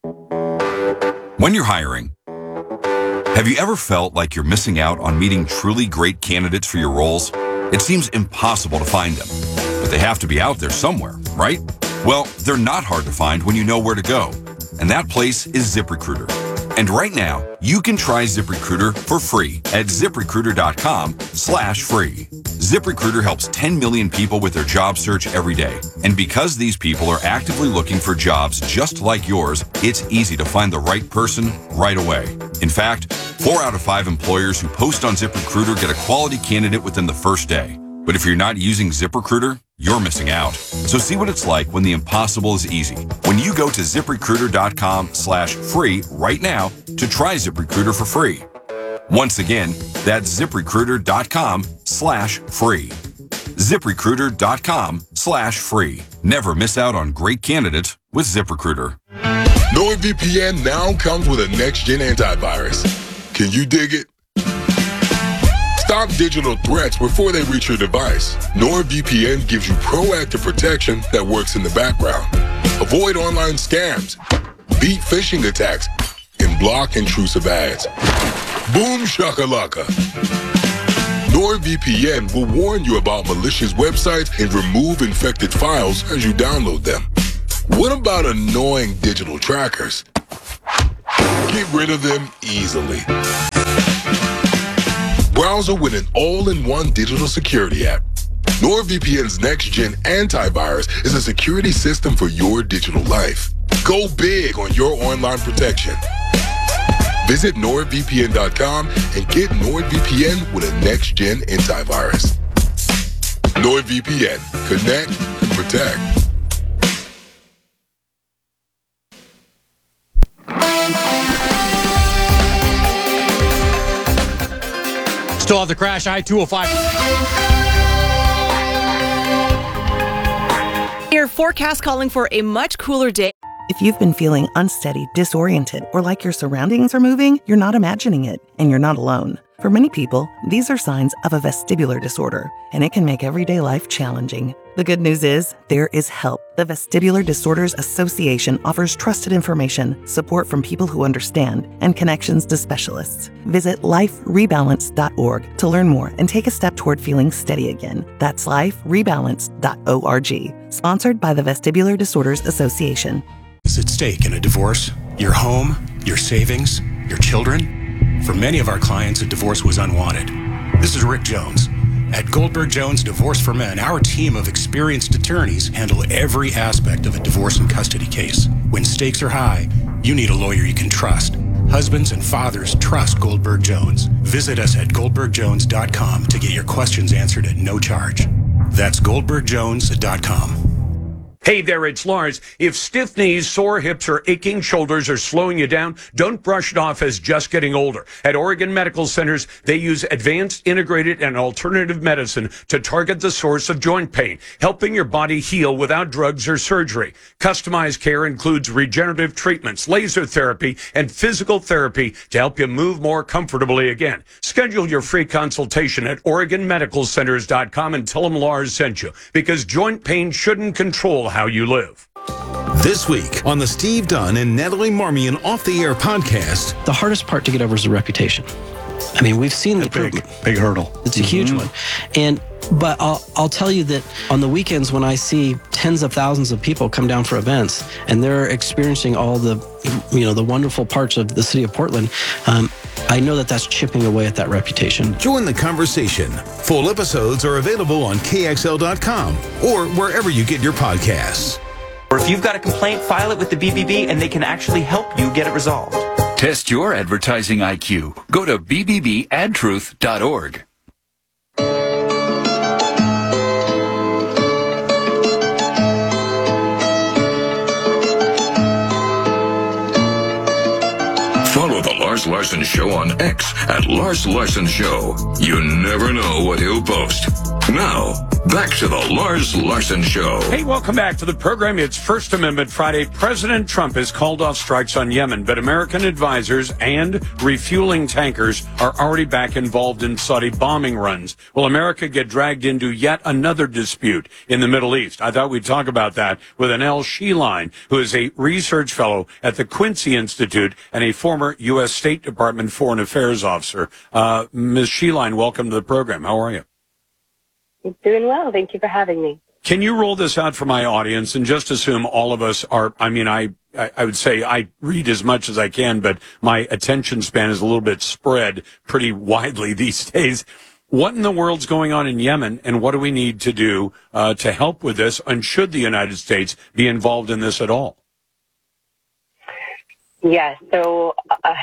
When you're hiring, have you ever felt like you're missing out on meeting truly great candidates for your roles? It seems impossible to find them, but they have to be out there somewhere, right? Well, they're not hard to find when you know where to go, and that place is ZipRecruiter. And right now, you can try ZipRecruiter for free at ZipRecruiter.com/free. ZipRecruiter helps 10 million people with their job search every day. And because these people are actively looking for jobs just like yours, it's easy to find the right person right away. In fact, 4 out of 5 employers who post on ZipRecruiter get a quality candidate within the first day. But if you're not using ZipRecruiter, you're missing out. So see what it's like when the impossible is easy. When you go to ZipRecruiter.com/free right now to try ZipRecruiter for free. Once again, that's ZipRecruiter.com/free. ZipRecruiter.com/free. Never miss out on great candidates with ZipRecruiter. NordVPN now comes with a next-gen antivirus. Can you dig it? Stop digital threats before they reach your device. NordVPN gives you proactive protection that works in the background. Avoid online scams, beat phishing attacks, and block intrusive ads. Boom shakalaka. NordVPN will warn you about malicious websites and remove infected files as you download them. What about annoying digital trackers? Get rid of them easily. Browser with an all-in-one digital security app. NordVPN's next-gen antivirus is a security system for your digital life. Go big on your online protection. Visit NordVPN.com and get NordVPN with a next-gen antivirus. NordVPN. Connect and protect. Still have the crash, I-205. Your forecast calling for a much cooler day. If you've been feeling unsteady, disoriented, or like your surroundings are moving, you're not imagining it, and you're not alone. For many people, these are signs of a vestibular disorder, and it can make everyday life challenging. The good news is, there is help. The Vestibular Disorders Association offers trusted information, support from people who understand, and connections to specialists. Visit liferebalance.org to learn more and take a step toward feeling steady again. That's liferebalance.org. Sponsored by the Vestibular Disorders Association. Is at stake in a divorce? Your home? Your savings? Your children? For many of our clients, a divorce was unwanted. This is Rick Jones. At Goldberg Jones Divorce for Men, our team of experienced attorneys handle every aspect of a divorce and custody case. When stakes are high, you need a lawyer you can trust. Husbands and fathers trust Goldberg Jones. Visit us at goldbergjones.com to get your questions answered at no charge. That's goldbergjones.com. Hey there, it's Lars. If stiff knees, sore hips, or aching shoulders are slowing you down, don't brush it off as just getting older. At Oregon Medical Centers, they use advanced, integrated, and alternative medicine to target the source of joint pain, helping your body heal without drugs or surgery. Customized care includes regenerative treatments, laser therapy, and physical therapy to help you move more comfortably again. Schedule your free consultation at OregonMedicalCenters.com and tell them Lars sent you, because joint pain shouldn't control how you live. This week on the Steve Dunn and Natalie Marmion Off the Air podcast. The hardest part to get over is the reputation. I mean, we've seen the big hurdle. It's a huge one. But I'll tell you that on the weekends when I see tens of thousands of people come down for events and they're experiencing all the, the wonderful parts of the city of Portland, I know that that's chipping away at that reputation. Join the conversation. Full episodes are available on KXL.com or wherever you get your podcasts. Or if you've got a complaint, file it with the BBB and they can actually help you get it resolved. Test your advertising IQ. Go to bbbadtruth.org. Follow The Lars Larson Show on X at Lars Larson Show. You never know what he'll post. Now, Back to the Lars Larson Show. Hey, welcome back to the program. It's First Amendment Friday. President Trump has called off strikes on Yemen, but American advisors and refueling tankers are already back involved in Saudi bombing runs. Will America get dragged into yet another dispute in the Middle East? I thought we'd talk about that with Anel Sheline, who is a research fellow at the Quincy Institute and a former U.S. State Department Foreign Affairs officer. Ms. Sheline, welcome to the program. How are you? Doing well. Thank you for having me. Can you roll this out for my audience and just assume all of us are, I would say I read as much as I can, but my attention span is a little bit spread pretty widely these days. What in the world's going on in Yemen, and what do we need to do to help with this? And should the United States be involved in this at all? Yes. So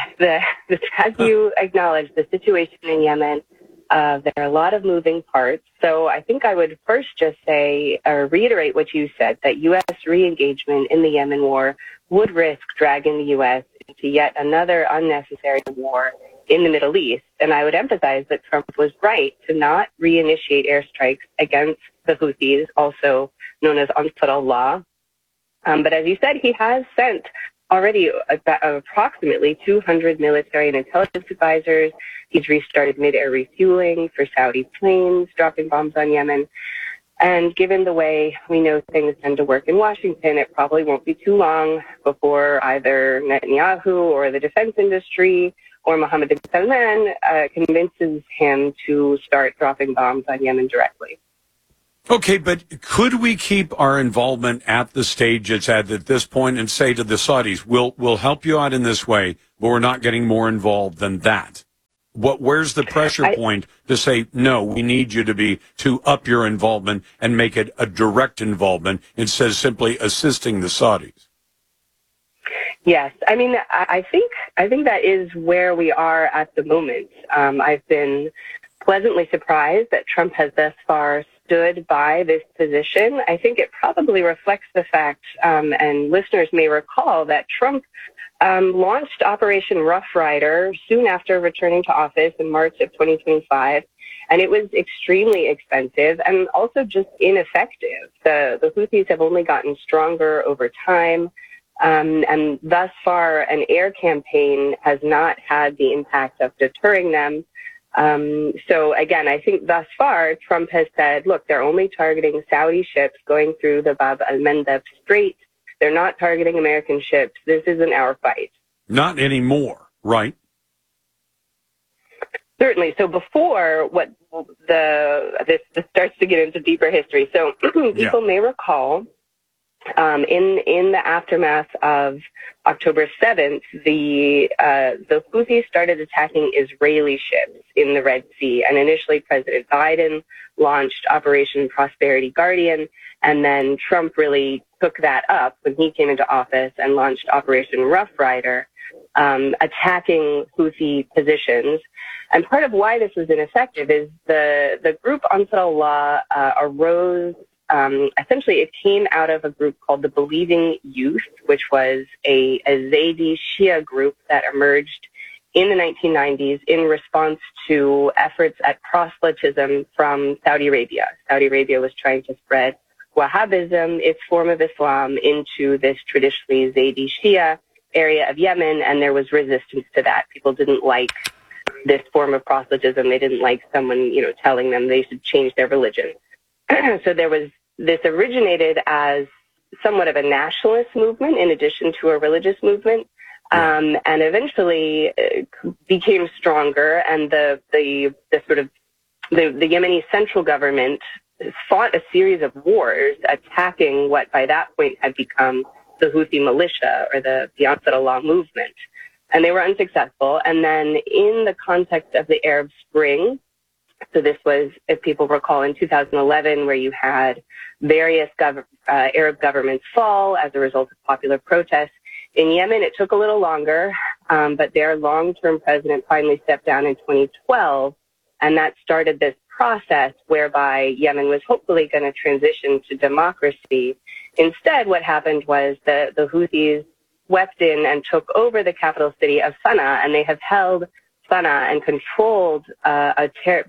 as you acknowledged, the situation in Yemen, there are a lot of moving parts. So I think I would first just say, or reiterate what you said, that U.S. re-engagement in the Yemen war would risk dragging the U.S. into yet another unnecessary war in the Middle East. And I would emphasize that Trump was right to not reinitiate airstrikes against the Houthis, also known as Ansar Allah. But as you said, he has sent already approximately 200 military and intelligence advisors. He's restarted mid-air refueling for Saudi planes dropping bombs on Yemen. And given the way we know things tend to work in Washington, it probably won't be too long before either Netanyahu or the defense industry or Mohammed bin Salman convinces him to start dropping bombs on Yemen directly. Okay, but could we keep our involvement at the stage it's at this point and say to the Saudis, we'll help you out in this way, but we're not getting more involved than that? Where's the pressure point to say, no, we need you to up your involvement and make it a direct involvement instead of simply assisting the Saudis? Yes. I mean, I think that is where we are at the moment. I've been pleasantly surprised that Trump has thus far stood by this position. I think it probably reflects the fact, and listeners may recall, that Trump launched Operation Rough Rider soon after returning to office in March of 2025, and it was extremely expensive and also just ineffective. The Houthis have only gotten stronger over time, and thus far an air campaign has not had the impact of deterring them. So again, I think thus far Trump has said, look, they're only targeting Saudi ships going through the Bab al-Mandeb Strait. They're not targeting American ships. This isn't our fight. Not anymore, right? Certainly. So before this starts to get into deeper history. So people may recall in the aftermath of October 7th, the Houthis started attacking Israeli ships in the Red Sea. And initially President Biden launched Operation Prosperity Guardian. And then Trump really took that up when he came into office and launched Operation Rough Rider, attacking Houthi positions. And part of why this was ineffective is the group Ansar Allah arose. Essentially, it came out of a group called the Believing Youth, which was a Zaydi Shia group that emerged in the 1990s in response to efforts at proselytism from Saudi Arabia. Saudi Arabia was trying to spread Wahhabism, its form of Islam, into this traditionally Zaydi Shia area of Yemen, and there was resistance to that. People didn't like this form of proselytism. They didn't like someone, telling them they should change their religion. So this originated as somewhat of a nationalist movement in addition to a religious movement, and eventually became stronger. And the Yemeni central government fought a series of wars attacking what by that point had become the Houthi militia or the Ansar Allah movement. And they were unsuccessful. And then in the context of the Arab Spring, so this was, if people recall, in 2011, where you had various Arab governments fall as a result of popular protests. In Yemen, it took a little longer, but their long-term president finally stepped down in 2012, and that started this process whereby Yemen was hopefully going to transition to democracy. Instead, what happened was the Houthis swept in and took over the capital city of Sana'a, and they have held Sana'a and controlled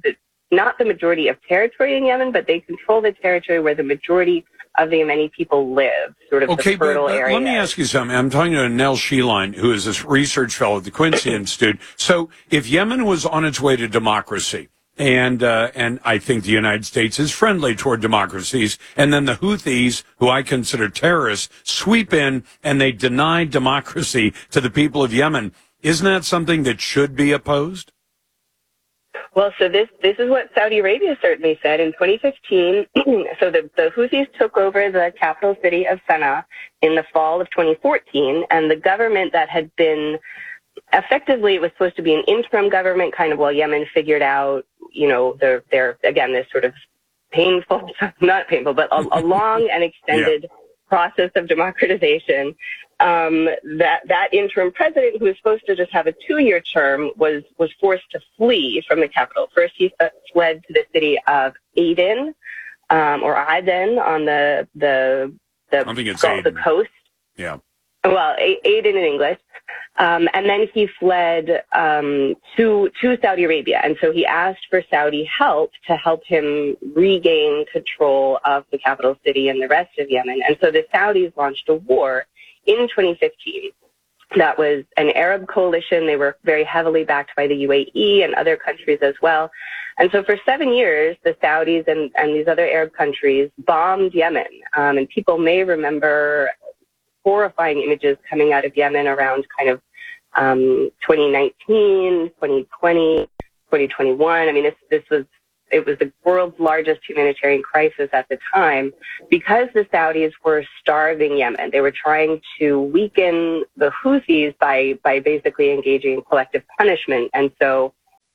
not the majority of territory in Yemen, but they control the territory where the majority of the Yemeni people live, sort of the fertile area. Let me ask you something. I'm talking to Nell Sheline, who is a research fellow at the Quincy Institute. So if Yemen was on its way to democracy, and I think the United States is friendly toward democracies, and then the Houthis, who I consider terrorists, sweep in and they deny democracy to the people of Yemen, isn't that something that should be opposed? Well, so this is what Saudi Arabia certainly said in 2015. So the Houthis took over the capital city of Sana'a in the fall of 2014, and the government that had been effectively, it was supposed to be an interim government, kind of while Yemen figured out, their again, this sort of painful, not painful, but a long and extended process of democratization. That interim president, who was supposed to just have a 2-year term, was forced to flee from the capital. First, he fled to the city of Aden, or Aden on the I think it's Aden. The coast. Yeah. Well, Aden in English. And then he fled to Saudi Arabia. And so he asked for Saudi help to help him regain control of the capital city and the rest of Yemen. And so the Saudis launched a war in 2015. That was an Arab coalition. They were very heavily backed by the UAE and other countries as well. And so for 7 years, the Saudis and these other Arab countries bombed Yemen. And people may remember horrifying images coming out of Yemen around kind of 2019, 2020, 2021. I mean, it was the world's largest humanitarian crisis at the time because the Saudis were starving Yemen. They were trying to weaken the Houthis by basically engaging in collective punishment. And so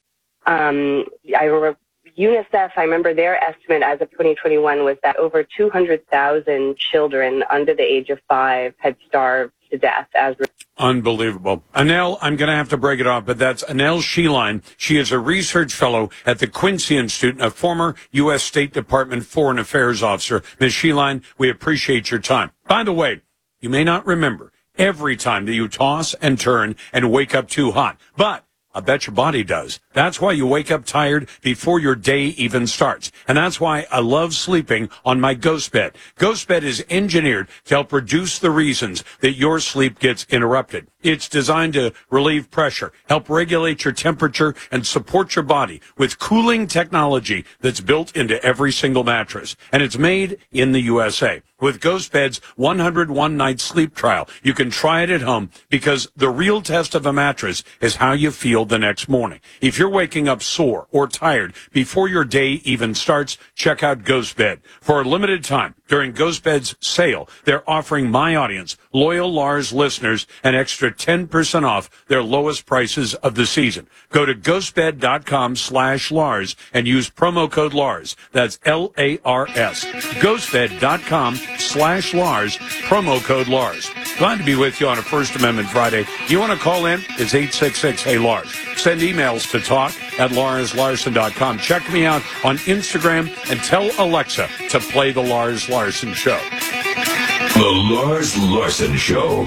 UNICEF, I remember their estimate as of 2021 was that over 200,000 children under the age of 5 had starved to death as Unbelievable. Anel, I'm going to have to break it off, but that's Anel Sheline. She is a research fellow at the Quincy Institute, a former U.S. State Department Foreign Affairs officer. Ms. Sheline, we appreciate your time. By the way, you may not remember every time that you toss and turn and wake up too hot, but I bet your body does. That's why you wake up tired before your day even starts. And that's why I love sleeping on my Ghost Bed. Ghost Bed is engineered to help reduce the reasons that your sleep gets interrupted. It's designed to relieve pressure, help regulate your temperature, and support your body with cooling technology that's built into every single mattress. And it's made in the USA. With Ghost Bed's 101-night sleep trial, you can try it at home because the real test of a mattress is how you feel the next morning. If you're waking up sore or tired before your day even starts, check out Ghost Bed. For a limited time, during Ghost Bed's sale, they're offering my audience, loyal Lars listeners, an extra 10% off their lowest prices of the season. Go to ghostbed.com/Lars and use promo code Lars. That's LARS. Ghostbed.com/Lars, promo code Lars. Glad to be with you on a First Amendment Friday. You want to call in? It's 866-HEY-LARS. Send emails to talk@LarsLarson.com. Check me out on Instagram and tell Alexa to play The Lars Larson Show. The Lars Larson Show.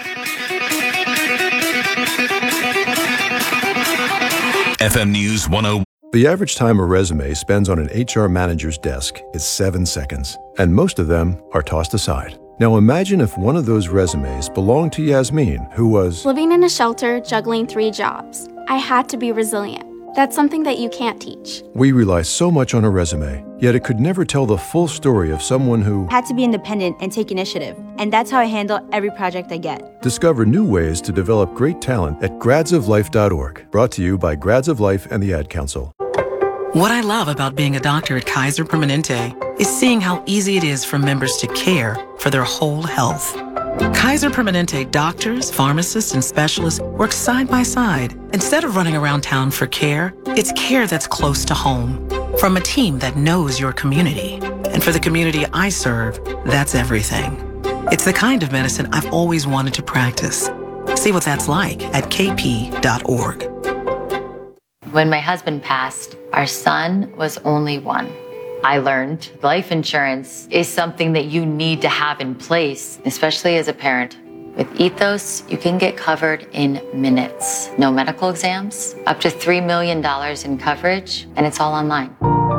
FM News 101. The average time a resume spends on an HR manager's desk is 7 seconds, and most of them are tossed aside. Now imagine if one of those resumes belonged to Yasmin, who was living in a shelter, juggling 3 jobs. I had to be resilient. That's something that you can't teach. We rely so much on a resume, yet it could never tell the full story of someone who had to be independent and take initiative. And that's how I handle every project I get. Discover new ways to develop great talent at gradsoflife.org. Brought to you by Grads of Life and the Ad Council. What I love about being a doctor at Kaiser Permanente is seeing how easy it is for members to care for their whole health. Kaiser Permanente doctors, pharmacists, and specialists work side by side. Instead of running around town for care, it's care that's close to home. From a team that knows your community. And for the community I serve, that's everything. It's the kind of medicine I've always wanted to practice. See what that's like at kp.org. When my husband passed, our son was only 1. I learned life insurance is something that you need to have in place, especially as a parent. With Ethos, you can get covered in minutes. No medical exams, up to $3 million in coverage, and it's all online.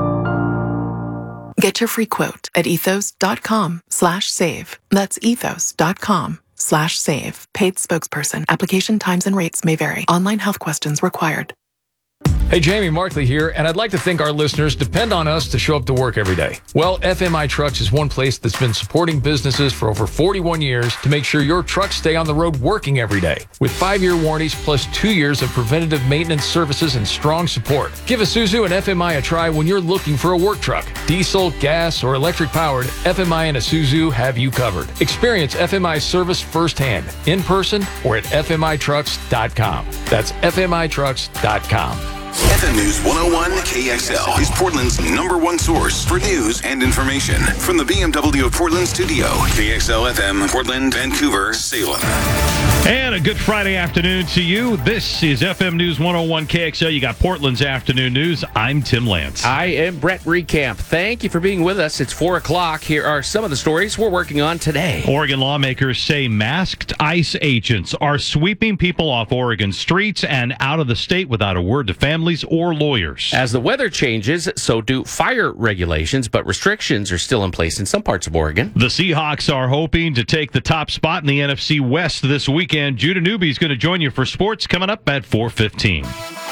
Get your free quote at ethos.com/save. That's ethos.com/save. Paid spokesperson. Application times and rates may vary. Online health questions required. Hey, Jamie Markley here, and I'd like to think our listeners depend on us to show up to work every day. Well, FMI Trucks is one place that's been supporting businesses for over 41 years to make sure your trucks stay on the road working every day. With 5-year warranties plus 2 years of preventative maintenance services and strong support. Give Isuzu and FMI a try when you're looking for a work truck. Diesel, gas, or electric powered, FMI and Isuzu have you covered. Experience FMI service firsthand, in person, or at FMITrucks.com. That's FMITrucks.com. FM News 101 KXL is Portland's #1 source for news and information. From the BMW of Portland studio, KXL FM, Portland, Vancouver, Salem. And a good Friday afternoon to you. This is FM News 101 KXL. You got Portland's afternoon news. I'm Tim Lance. I am Brett Recamp. Thank you for being with us. It's 4 o'clock. Here are some of the stories we're working on today. Oregon lawmakers say masked ICE agents are sweeping people off Oregon streets and out of the state without a word to families or lawyers. As the weather changes, so do fire regulations, but restrictions are still in place in some parts of Oregon. The Seahawks are hoping to take the top spot in the NFC West this weekend. Judah Newby is going to join you for sports coming up at 4:15.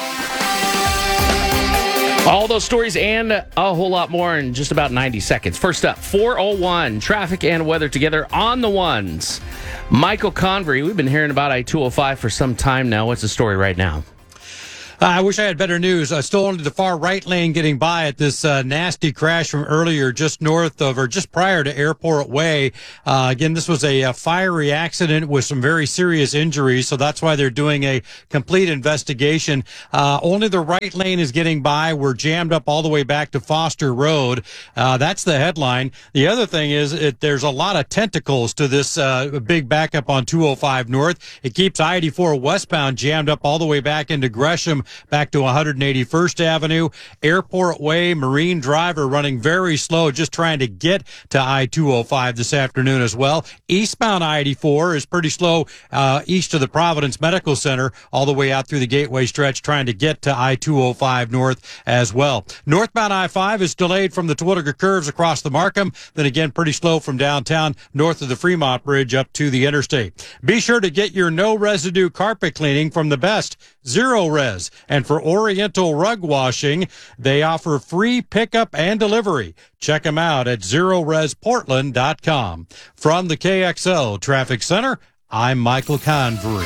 All those stories and a whole lot more in just about 90 seconds. First up, 4:01, traffic and weather together on the ones. Michael Convery, we've been hearing about I-205 for some time now. What's the story right now? I wish I had better news. Still only the far right lane getting by at this nasty crash from earlier, just north of or just prior to Airport Way. Again, this was a fiery accident with some very serious injuries, so that's why they're doing a complete investigation. Only the right lane is getting by. We're jammed up all the way back to Foster Road. That's the headline. The other thing is there's a lot of tentacles to this big backup on 205 North. It keeps I-84 westbound jammed up all the way back into Gresham, back to 181st Avenue. Airport Way, Marine Drive are running very slow, just trying to get to I-205 this afternoon as well. Eastbound I-84 is pretty slow east of the Providence Medical Center, all the way out through the Gateway stretch, trying to get to I-205 North as well. Northbound I-5 is delayed from the Terwilliger Curves across the Markham, then again pretty slow from downtown north of the Fremont Bridge up to the interstate. Be sure to get your no residue carpet cleaning from the best, Zero Res. And for Oriental rug washing, they offer free pickup and delivery. Check them out at ZeroResPortland.com. From the KXL Traffic Center, I'm Michael Convery.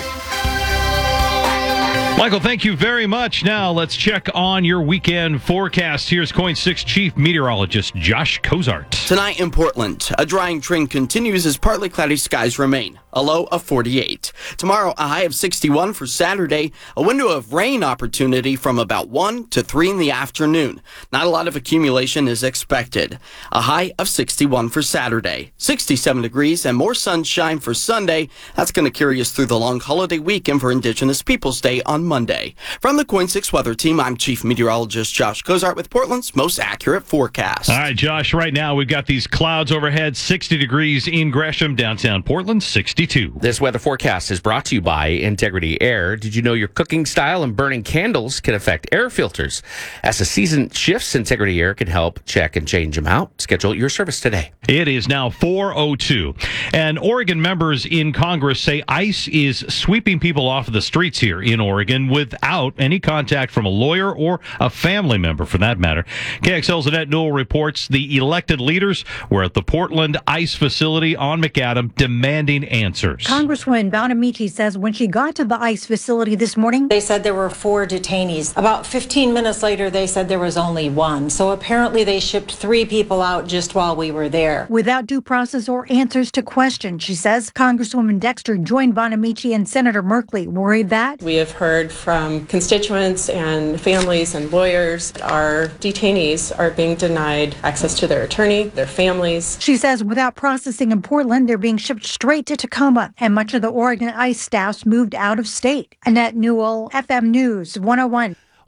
Michael, thank you very much. Now let's check on your weekend forecast. Here's KOIN 6 Chief Meteorologist Josh Cozart. Tonight in Portland, a drying trend continues as partly cloudy skies remain. A low of 48. Tomorrow, a high of 61 for Saturday. A window of rain opportunity from about 1 to 3 in the afternoon. Not a lot of accumulation is expected. A high of 61 for Saturday. 67 degrees and more sunshine for Sunday. That's going to carry us through the long holiday weekend for Indigenous Peoples Day on Monday. From the KOIN 6 Weather Team, I'm Chief Meteorologist Josh Cozart with Portland's most accurate forecast. All right, Josh, right now we've got these clouds overhead, 60 degrees in Gresham, downtown Portland, 62. This weather forecast is brought to you by Integrity Air. Did you know your cooking style and burning candles can affect air filters? As the season shifts, Integrity Air can help check and change them out. Schedule your service today. It is now 4:02. And Oregon members in Congress say ICE is sweeping people off of the streets here in Oregon without any contact from a lawyer or a family member, for that matter. KXL's Annette Newell reports the elected leaders were at the Portland ICE facility on McAdam demanding answers. Congresswoman Bonamici says when she got to the ICE facility this morning, they said there were 4 detainees. About 15 minutes later, they said there was only 1. So apparently they shipped 3 people out just while we were there. Without due process or answers to questions, she says. Congresswoman Dexter joined Bonamici and Senator Merkley, worried that we have heard from constituents and families and lawyers that our detainees are being denied access to their attorney, their families. She says without processing in Portland, they're being shipped straight to Tacoma, and much of the Oregon ICE staff's moved out of state. Annette Newell, FM News 101.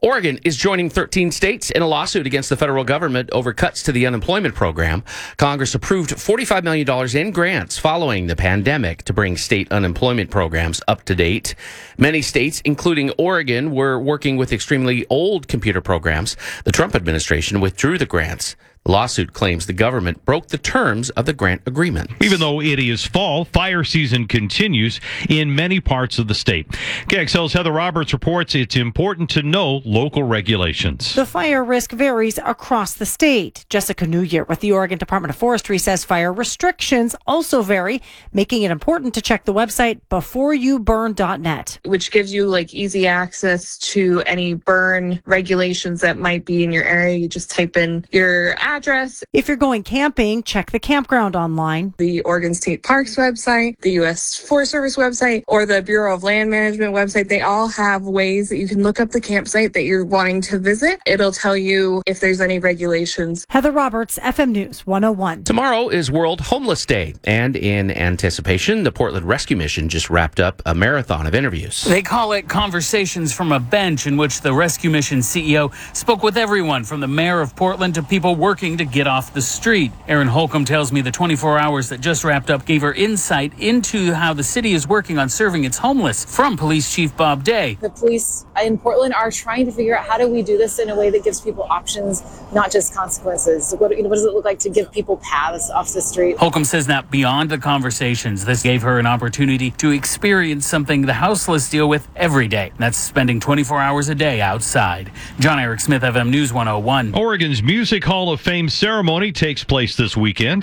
Oregon is joining 13 states in a lawsuit against the federal government over cuts to the unemployment program. Congress approved $45 million in grants following the pandemic to bring state unemployment programs up to date. Many states, including Oregon, were working with extremely old computer programs. The Trump administration withdrew the grants. The lawsuit claims the government broke the terms of the grant agreement. Even though it is fall, fire season continues in many parts of the state. KXL's Heather Roberts reports it's important to know local regulations. The fire risk varies across the state. Jessica Newyear with the Oregon Department of Forestry says fire restrictions also vary, making it important to check the website beforeyouburn.net. Which gives you easy access to any burn regulations that might be in your area. You just type in your address. If you're going camping, check the campground online. The Oregon State Parks website, the U.S. Forest Service website, or the Bureau of Land Management website, they all have ways that you can look up the campsite that you're wanting to visit. It'll tell you if there's any regulations. Heather Roberts, FM News 101. Tomorrow is World Homeless Day, and in anticipation, the Portland Rescue Mission just wrapped up a marathon of interviews. They call it Conversations from a Bench, in which the Rescue Mission CEO spoke with everyone from the mayor of Portland to people working to get off the street. Erin Holcomb tells me the 24 hours that just wrapped up gave her insight into how the city is working on serving its homeless. From Police Chief Bob Day. The police in Portland are trying to figure out how do we do this in a way that gives people options, not just consequences. What does it look like to give people paths off the street? Holcomb says that beyond the conversations, this gave her an opportunity to experience something the houseless deal with every day. That's spending 24 hours a day outside. John Eric Smith, FM News 101. Oregon's Music Hall of Fame ceremony takes place this weekend.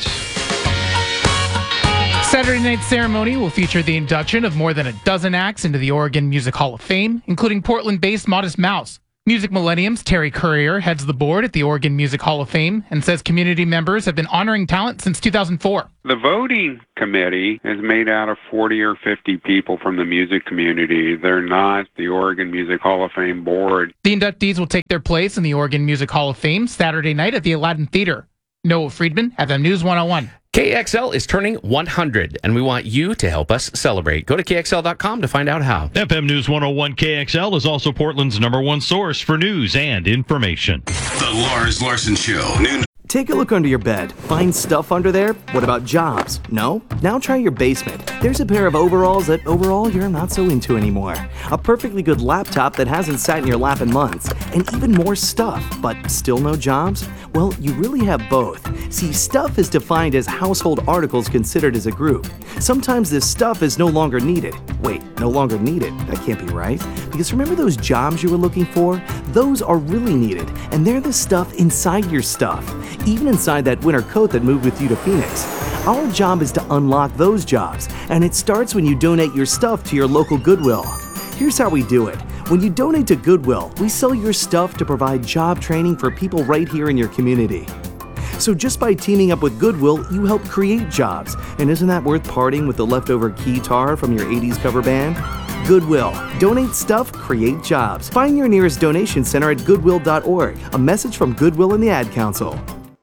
Saturday night's ceremony will feature the induction of more than a dozen acts into the Oregon Music Hall of Fame, including Portland-based Modest Mouse. Music Millennium's Terry Courier heads the board at the Oregon Music Hall of Fame and says community members have been honoring talent since 2004. The voting committee is made out of 40 or 50 people from the music community. They're not the Oregon Music Hall of Fame board. The inductees will take their place in the Oregon Music Hall of Fame Saturday night at the Aladdin Theater. Noah Friedman, FM News 101. KXL is turning 100, and we want you to help us celebrate. Go to KXL.com to find out how. FM News 101 KXL is also Portland's #1 source for news and information. The Lars Larson Show. Noon. Take a look under your bed. Find stuff under there? What about jobs? No? Now try your basement. There's a pair of overalls that overall you're not so into anymore. A perfectly good laptop that hasn't sat in your lap in months. And even more stuff, but still no jobs? Well, you really have both. See, stuff is defined as household articles considered as a group. Sometimes this stuff is no longer needed. Wait, no longer needed? That can't be right. Because remember those jobs you were looking for? Those are really needed, and they're the stuff inside your stuff. Even inside that winter coat that moved with you to Phoenix. Our job is to unlock those jobs, and it starts when you donate your stuff to your local Goodwill. Here's how we do it. When you donate to Goodwill, we sell your stuff to provide job training for people right here in your community. So just by teaming up with Goodwill, you help create jobs. And isn't that worth parting with the leftover guitar from your 80s cover band? Goodwill. Donate stuff, create jobs. Find your nearest donation center at goodwill.org. A message from Goodwill and the Ad Council.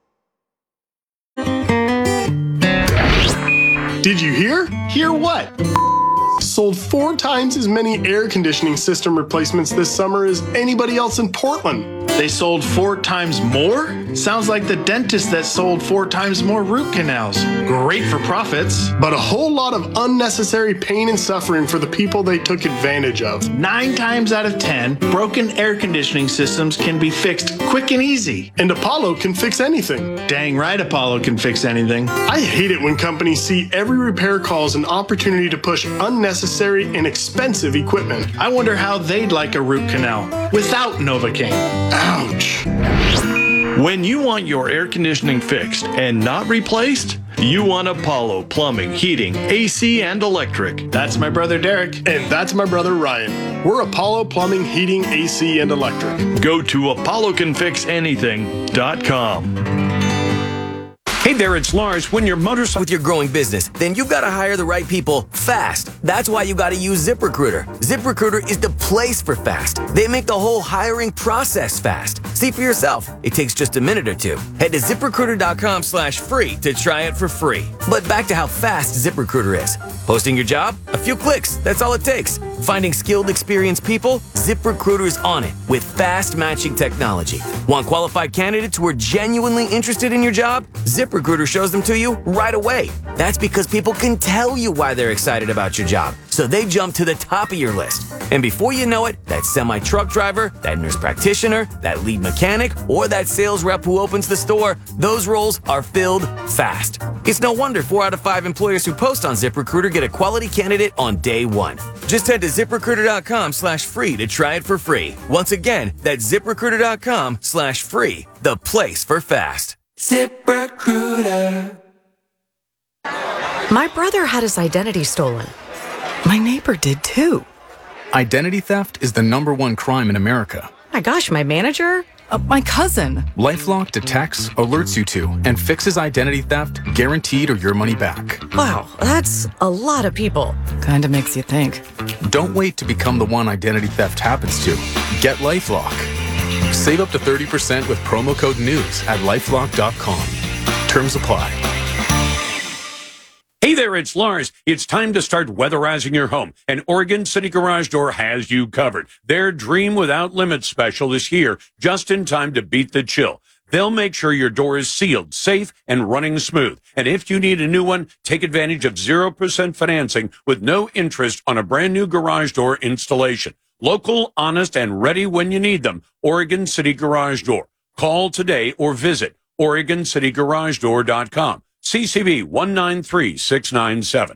Did you hear? Hear what? Sold 4 times as many air conditioning system replacements this summer as anybody else in Portland. They sold 4 times more? Sounds like the dentist that sold 4 times more root canals. Great for profits. But a whole lot of unnecessary pain and suffering for the people they took advantage of. 9 times out of 10, broken air conditioning systems can be fixed quick and easy. And Apollo can fix anything. Dang right Apollo can fix anything. I hate it when companies see every repair call as an opportunity to push unnecessary and expensive equipment. I wonder how they'd like a root canal without Novocaine. Ouch. When you want your air conditioning fixed and not replaced, you want Apollo Plumbing, Heating, AC, and Electric. That's my brother Derek. And that's my brother Ryan. We're Apollo Plumbing, Heating, AC, and Electric. Go to ApolloCanFixAnything.com. Hey there, it's Lars. When your motorcycle... With your growing business, then you've got to hire the right people fast. That's why you got to use ZipRecruiter. ZipRecruiter is the place for fast. They make the whole hiring process fast. See for yourself. It takes just a minute or two. Head to ZipRecruiter.com/free to try it for free. But back to how fast ZipRecruiter is. Posting your job? A few clicks. That's all it takes. Finding skilled, experienced people? ZipRecruiter is on it with fast matching technology. Want qualified candidates who are genuinely interested in your job? ZipRecruiter shows them to you right away. That's because people can tell you why they're excited about your job. So they jump to the top of your list. And before you know it, that semi-truck driver, that nurse practitioner, that lead mechanic, or that sales rep who opens the store, those roles are filled fast. It's no wonder 4 out of 5 employers who post on ZipRecruiter get a quality candidate on day one. Just head to ZipRecruiter.com/free to try it for free. Once again, that's ZipRecruiter.com/free, the place for fast. ZipRecruiter. My brother had his identity stolen. My neighbor did too. Identity theft is the #1 crime in America. My gosh, my manager? My cousin. LifeLock detects, alerts you to, and fixes identity theft, guaranteed or your money back. Wow, that's a lot of people. Kinda makes you think. Don't wait to become the one identity theft happens to. Get LifeLock. Save up to 30% with promo code NEWS at LifeLock.com. Terms apply. Hey there, it's Lars. It's time to start weatherizing your home, and Oregon City Garage Door has you covered. Their Dream Without Limits special is here, just in time to beat the chill. They'll make sure your door is sealed, safe, and running smooth. And if you need a new one, take advantage of 0% financing with no interest on a brand new garage door installation. Local, honest, and ready when you need them. Oregon City Garage Door. Call today or visit OregonCityGarageDoor.com. CCB 193697.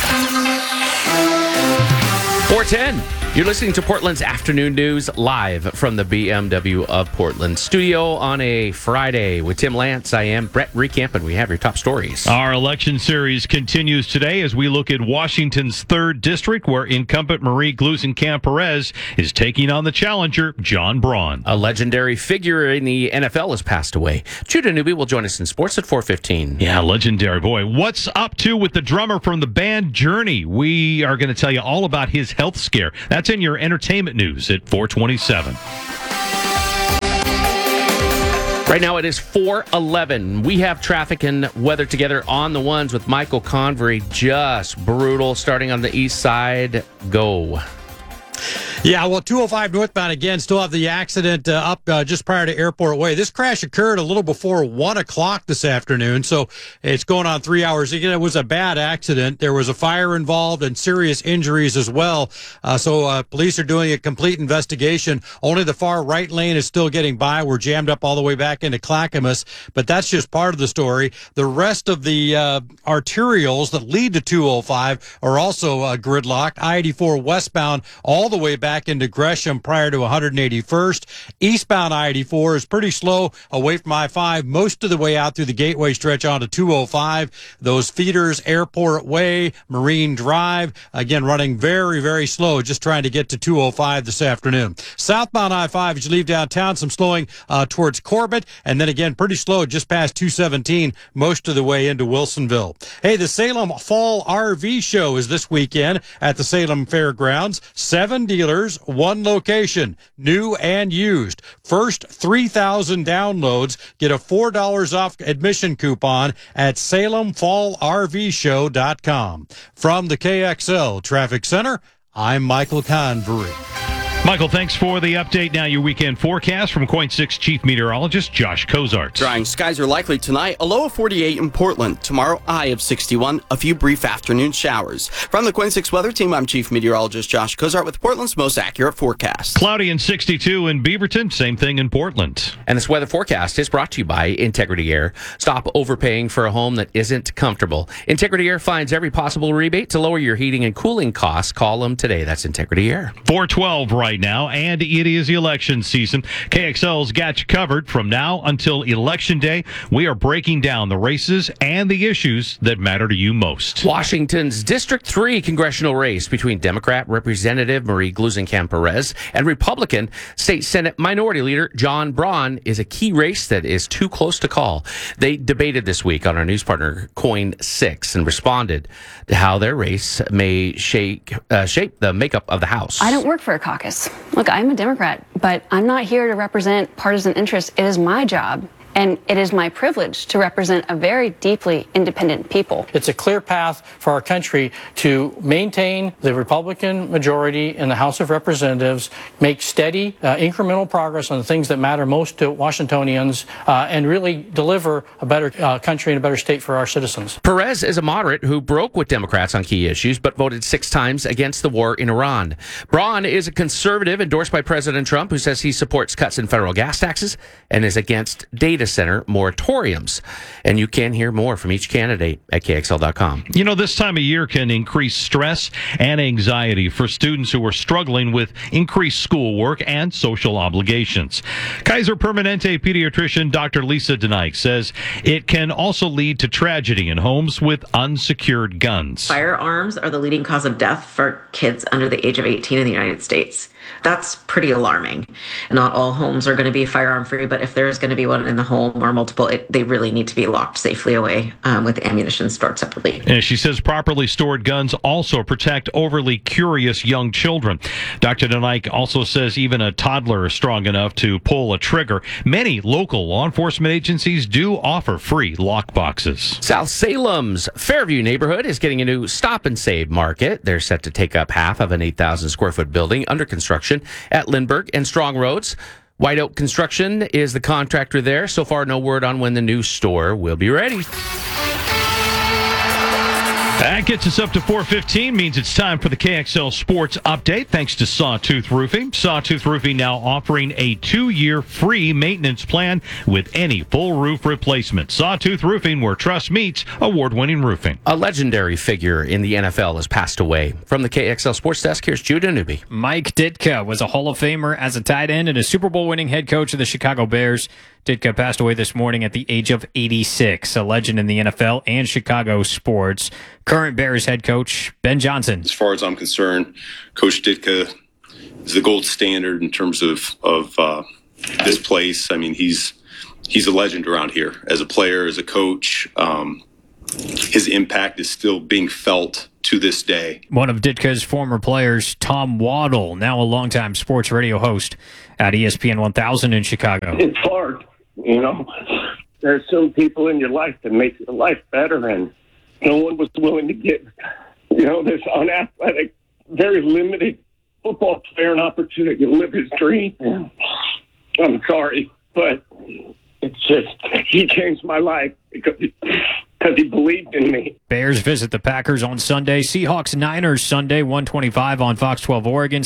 410. You're listening to Portland's Afternoon News live from the BMW of Portland studio on a Friday. With Tim Lance, I am Brett Recamp, and we have your top stories. Our election series continues today as we look at Washington's 3rd District, where incumbent Marie Gluesenkamp-Perez is taking on the challenger, John Braun. A legendary figure in the NFL has passed away. Judah Newby will join us in sports at 4:15. Yeah, legendary. Boy, what's up to with the drummer from the band Journey? We are going to tell you all about his health scare. That's in your entertainment news at 4:27. Right now it is 4:11. We have traffic and weather together on the ones with Michael Convery. Just brutal. Starting on the east side. Go. Yeah, well, 205 northbound again, still have the accident up just prior to Airport Way. This crash occurred a little before 1 o'clock this afternoon, so it's going on 3 hours. Again, it was a bad accident. There was a fire involved and serious injuries as well. So police are doing a complete investigation. Only the far right lane is still getting by. We're jammed up all the way back into Clackamas, but that's just part of the story. The rest of the arterials that lead to 205 are also gridlocked. I-84 westbound all the way back into Gresham prior to 181st. Eastbound I-84 is pretty slow away from I-5 most of the way out through the Gateway stretch onto 205. Those feeders, Airport Way, Marine Drive, again running very, very slow, just trying to get to 205 this afternoon. Southbound I-5 as you leave downtown, some slowing towards Corbett, and then again pretty slow just past 217 most of the way into Wilsonville. Hey, the Salem Fall RV Show is this weekend at the Salem Fairgrounds. 7 dealers, 1 location, new and used. First 3,000 downloads get a $4 off admission coupon at SalemFallRVShow.com. From the KXL Traffic Center, I'm Michael Convery. Michael, thanks for the update. Now your weekend forecast from Coin 6 Chief Meteorologist Josh Cozart. Drying skies are likely tonight, a low of 48 in Portland. Tomorrow, a high of 61, a few brief afternoon showers. From the Coin 6 Weather Team, I'm Chief Meteorologist Josh Cozart with Portland's most accurate forecast. Cloudy and 62 in Beaverton, same thing in Portland. And this weather forecast is brought to you by Integrity Air. Stop overpaying for a home that isn't comfortable. Integrity Air finds every possible rebate to lower your heating and cooling costs. Call them today. That's Integrity Air. 412 right right now, and it is election season. KXL's got you covered from now until Election Day. We are breaking down the races and the issues that matter to you most. Washington's District 3 congressional race between Democrat Representative Marie Gluesenkamp-Perez and Republican State Senate Minority Leader John Braun is a key race that is too close to call. They debated this week on our news partner Coin 6 and responded to how their race may shape the makeup of the House. I don't work for a caucus. Look, I'm a Democrat, but I'm not here to represent partisan interests. It is my job, and it is my privilege to represent a very deeply independent people. It's a clear path for our country to maintain the Republican majority in the House of Representatives, make steady, incremental progress on the things that matter most to Washingtonians, and really deliver a better country and a better state for our citizens. Perez is a moderate who broke with Democrats on key issues, but voted 6 times against the war in Iran. Braun is a conservative endorsed by President Trump who says he supports cuts in federal gas taxes and is against data center moratoriums. And you can hear more from each candidate at KXL.com. You know, this time of year can increase stress and anxiety for students who are struggling with increased schoolwork and social obligations. Kaiser Permanente pediatrician Dr. Lisa Denike says it can also lead to tragedy in homes with unsecured guns. Firearms are the leading cause of death for kids under the age of 18 in the United States. That's pretty alarming. Not all homes are going to be firearm free, but if there is going to be one in the home or multiple, they really need to be locked safely away with the ammunition stored separately. And she says properly stored guns also protect overly curious young children. Dr. Denike also says even a toddler is strong enough to pull a trigger. Many local law enforcement agencies do offer free lock boxes. South Salem's Fairview neighborhood is getting a new Stop and Save Market. They're set to take up half of an 8,000 square foot building under construction at Lindbergh and Strong Roads. White Oak Construction is the contractor there. So far, no word on when the new store will be ready. That gets us up to 4:15, means it's time for the KXL Sports Update, thanks to Sawtooth Roofing. Sawtooth Roofing now offering a 2-year free maintenance plan with any full roof replacement. Sawtooth Roofing, where trust meets award-winning roofing. A legendary figure in the NFL has passed away. From the KXL Sports Desk, here's Judah Newby. Mike Ditka was a Hall of Famer as a tight end and a Super Bowl winning head coach of the Chicago Bears. Ditka passed away this morning at the age of 86, a legend in the NFL and Chicago sports. Current Bears head coach Ben Johnson. As far as I'm concerned, Coach Ditka is the gold standard in terms of this place. I mean, he's a legend around here as a player, as a coach. His impact is still being felt to this day. One of Ditka's former players, Tom Waddle, now a longtime sports radio host at ESPN 1000 in Chicago. It's hard, you know. There's some people in your life that make your life better, and no one was willing to give, you know, this unathletic, very limited football player an opportunity to live his dream. I'm sorry, but it's just, he changed my life because he believed in me. Bears visit the Packers on Sunday. Seahawks Niners Sunday, 1:25 on Fox 12 Oregon.